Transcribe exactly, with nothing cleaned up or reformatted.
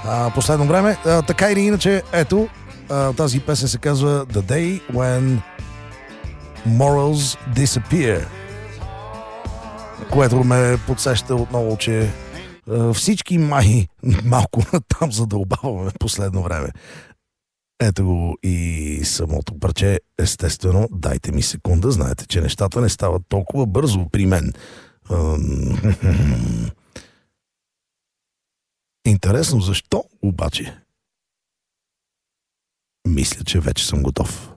а, последно време. А, така или иначе, ето, а, тази песен се казва The Day When Morals Disappear, което ме подсеща отново, че а, всички май малко там задълбаваме последно време. Ето го и самото парче. Естествено, дайте ми секунда, знаете, че нещата не стават толкова бързо при мен. Интересно защо, обаче? Мисля, че вече съм готов.